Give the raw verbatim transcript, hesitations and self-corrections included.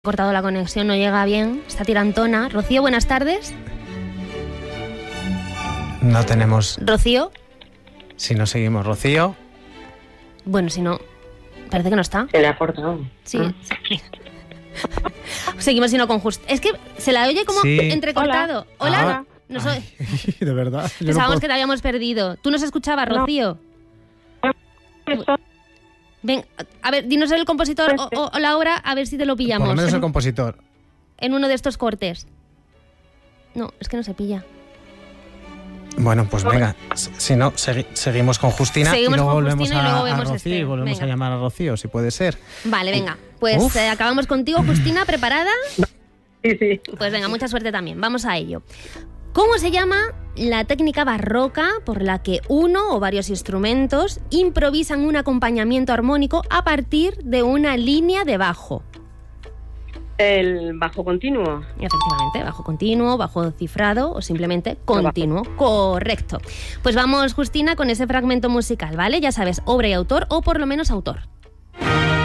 Cortado la conexión, no llega bien, está tirantona. Rocío, buenas tardes. No tenemos... Rocío. Si no seguimos, Rocío. Bueno, si no, parece que no está. Se le ha cortado. Sí. Ah. sí. Seguimos sino con justo. Es que se la oye como sí. entrecortado. Hola. Hola. No soy... Ay, de verdad. Pensábamos no puedo... que te habíamos perdido. ¿Tú nos escuchabas, Rocío? No. Ven, a ver, dinos el compositor o, o, o la obra, a ver si te lo pillamos. Por lo menos en, el compositor. En uno de estos cortes. No, es que no se pilla. Bueno, pues venga, si no, segui- seguimos con Justina seguimos y luego con volvemos Justina a, y luego vemos a Rocío este. y volvemos venga. a llamar a Rocío, si puede ser. Vale, venga, pues eh, acabamos contigo, Justina, ¿preparada? Sí, sí. Pues venga, mucha suerte también, vamos a ello. ¿Cómo se llama la técnica barroca por la que uno o varios instrumentos improvisan un acompañamiento armónico a partir de una línea de bajo? El bajo continuo. Efectivamente, bajo continuo, bajo cifrado o simplemente continuo. Correcto. Pues vamos, Justina, con ese fragmento musical, ¿vale? Ya sabes, obra y autor o por lo menos autor.